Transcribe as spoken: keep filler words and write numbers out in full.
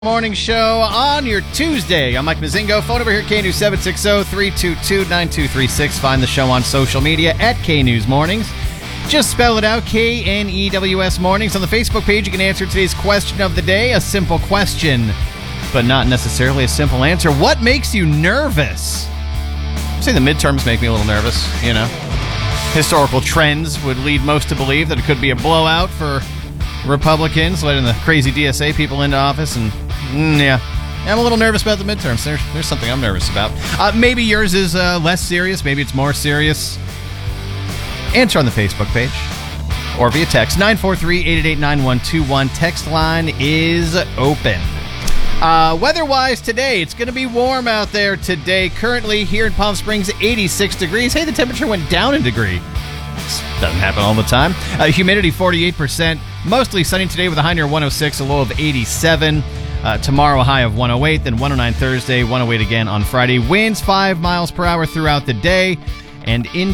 Morning show on your Tuesday. I'm Mike Mazingo. Phone over here, K News seven six zero, three two two, nine two three six. Find the show on social media at K News Mornings. Just spell it out, K N E W S Mornings. On the Facebook page, you can answer today's question of the day. A simple question, but not necessarily a simple answer. What makes you nervous? I'd say the midterms make me a little nervous, you know. Historical trends would lead most to believe that it could be a blowout for Republicans, letting the crazy D S A people into office, and mm, yeah, I'm a little nervous about the midterms. There's, there's something I'm nervous about. Uh, maybe yours is uh, less serious. Maybe it's more serious. Answer on the Facebook page or via text. nine four three, eight eight eight, nine one two one. Text line is open. Uh, weather-wise today, it's going to be warm out there today. Currently here in Palm Springs, eighty-six degrees. Hey, the temperature went down a degree. This doesn't happen all the time. Uh, humidity forty-eight percent. Mostly sunny today with a high near one oh six, a low of eighty-seven. Uh, tomorrow, a high of one oh eight, then one oh nine Thursday, one oh eight again on Friday. Winds five miles per hour throughout the day, and in